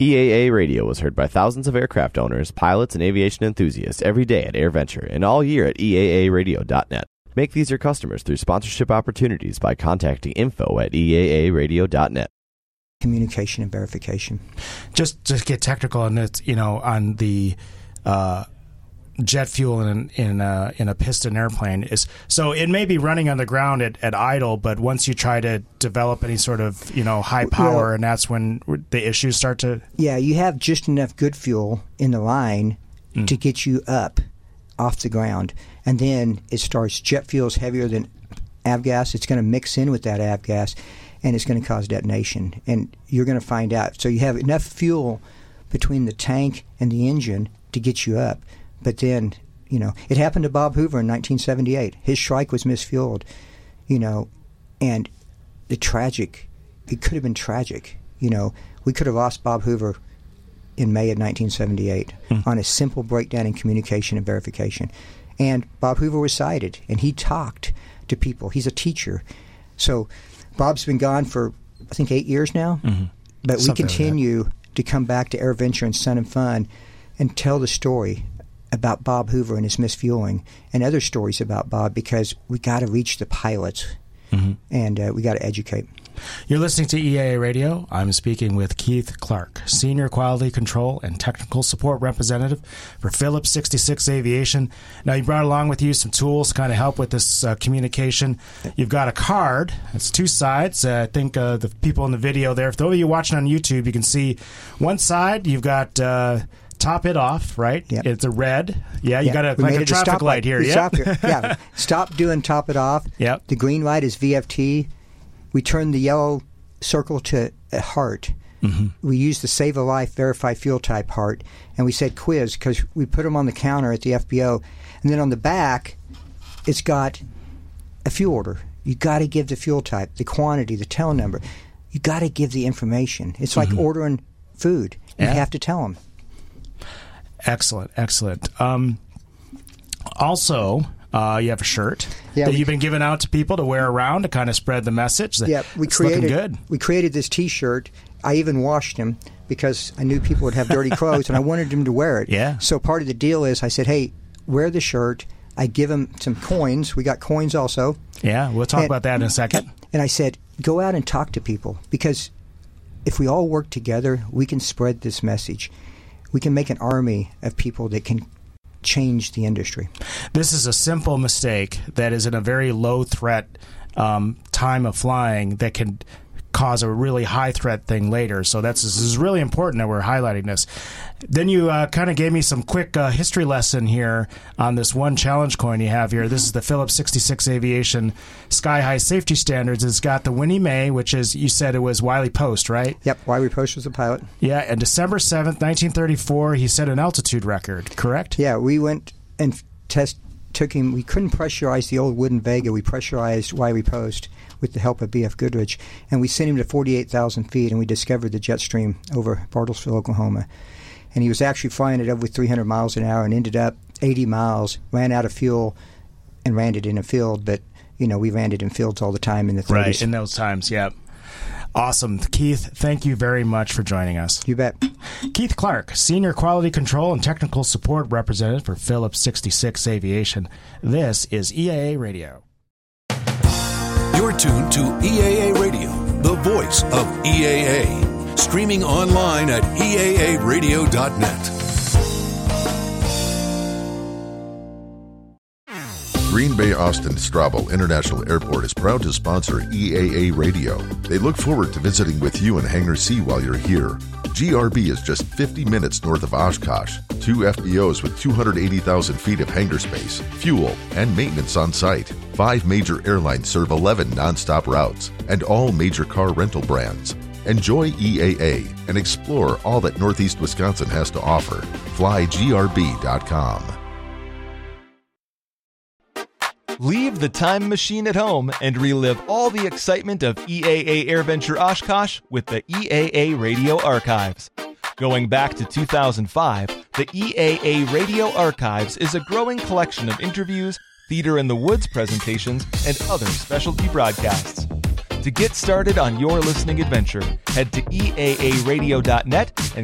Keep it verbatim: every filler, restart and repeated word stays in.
E A A Radio was heard by thousands of aircraft owners, pilots, and aviation enthusiasts every day at AirVenture and all year at E A A radio dot net. Make these your customers through sponsorship opportunities by contacting info at E A A radio dot net. Communication and verification. Just to get technical on it, you know, on the uh, jet fuel in in a, in a piston airplane is so it may be running on the ground at, at idle, but once you try to develop any sort of you know high power, well, and that's when the issues start to. Yeah, you have just enough good fuel in the line mm. to get you up off the ground, and then it starts. Jet fuel is heavier than avgas. It's going to mix in with that avgas, and it's going to cause detonation. And you're going to find out. So you have enough fuel between the tank and the engine to get you up. But then, you know, it happened to Bob Hoover in nineteen seventy-eight. His Shrike was misfueled, you know, and the tragic, it could have been tragic. You know, we could have lost Bob Hoover in May of nineteen seventy-eight mm. on a simple breakdown in communication and verification. And Bob Hoover was cited, and he talked to people. He's a teacher. So Bob's been gone for, I think, eight years now. Mm-hmm. But Something we continue like to come back to AirVenture and Sun and Fun and tell the story about Bob Hoover and his misfueling and other stories about Bob, because we got to reach the pilots mm-hmm. and uh, we got to educate. You're listening to E A A Radio. I'm speaking with Keith Clark, Senior Quality Control and Technical Support Representative for Phillips sixty-six Aviation. Now, you brought along with you some tools to kind of help with this uh, communication. You've got a card. It's two sides. Uh, I think uh, the people in the video there, if those of you watching on YouTube, you can see one side, you've got... Uh, top it off, right? Yep. It's a red. Yeah, you yep. got a, we like a it traffic a light here. Yep. Yep. yeah. Stop doing top it off. Yep. The green light is V F T. We turn the yellow circle to a heart. Mm-hmm. We use the Save a Life Verify Fuel Type heart, and we said quiz because we put them on the counter at the F B O. And then on the back, it's got a fuel order. You got to give the fuel type, the quantity, the tail number. You got to give the information. It's like mm-hmm. ordering food. You yeah. have to tell them. Excellent, excellent. Um, also, uh, you have a shirt yeah, that we, you've been giving out to people to wear around to kind of spread the message. That yeah, we it's created. Looking good. We created this T-shirt. I even washed him because I knew people would have dirty clothes, and I wanted them to wear it. Yeah. So part of the deal is I said, "Hey, wear the shirt." I give them some coins. We got coins also. Yeah, we'll talk and, about that in a second. And I said, "Go out and talk to people, because if we all work together, we can spread this message. We can make an army of people that can change the industry." This is a simple mistake that is in a very low threat um, time of flying that can cause a really high threat thing later. So that's this is really important that we're highlighting this. Then you uh, kind of gave me some quick uh, history lesson here on this one challenge coin you have here. This is the Phillips sixty-six Aviation Sky High Safety Standards. It's got the Winnie Mae, which is, you said it was Wiley Post, right? Yep, Wiley Post was the pilot. Yeah, and December seventh, nineteen thirty-four, he set an altitude record, correct? Yeah, we went and test took him. We couldn't pressurize the old wooden Vega. We pressurized Wiley Post with the help of B F Goodrich, and we sent him to forty-eight thousand feet, and we discovered the jet stream over Bartlesville, Oklahoma. And he was actually flying at over three hundred miles an hour and ended up eighty miles, ran out of fuel, and landed in a field. But, you know, we landed in fields all the time in the thirties. Right, in those times, yeah. Awesome. Keith, thank you very much for joining us. You bet. Keith Clark, Senior Quality Control and Technical Support Representative for Phillips sixty-six Aviation. This is E A A Radio. You're tuned to E A A Radio, the voice of E A A. Streaming online at E A A radio dot net. Green Bay Austin Straubel International Airport is proud to sponsor E A A Radio. They look forward to visiting with you in Hangar C while you're here. G R B is just fifty minutes north of Oshkosh. Two F B Os with two hundred eighty thousand feet of hangar space, fuel, and maintenance on site. Five major airlines serve eleven nonstop routes and all major car rental brands. Enjoy E A A and explore all that Northeast Wisconsin has to offer. fly G R B dot com. Leave the time machine at home and relive all the excitement of E A A AirVenture Oshkosh with the E A A Radio Archives. Going back to two thousand five, the E A A Radio Archives is a growing collection of interviews, Theater in the Woods presentations, and other specialty broadcasts. To get started on your listening adventure, head to E A A radio dot net and